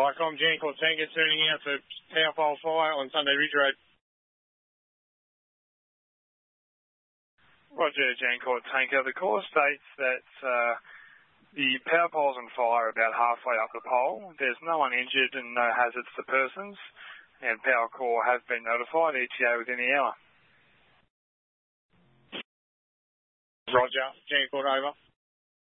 Com, Jancorp Tanker turning out for Powerpole Fire on Sunday Ridge Road. Roger, Jancorp Tanker. The call states that the power pole's on fire about halfway up the pole. There's no one injured and no hazards to persons, and Power Corps have been notified, ETA within the hour. Roger, Jancorp over.